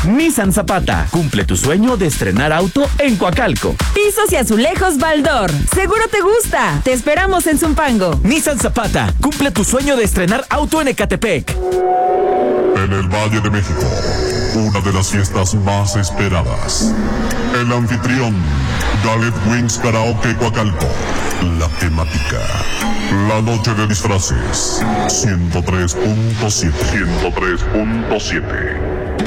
Nissan Zapata, cumple tu sueño de estrenar auto en Coacalco. Pisos y azulejos Baldor, seguro te gusta. Te esperamos en Zumpango. Nissan Zapata, cumple tu sueño de estrenar auto en Ecatepec. En el Valle de México, una de las fiestas más esperadas. El anfitrión, Galet Wings Karaoke Coacalco. La temática, la noche de disfraces. 103.7.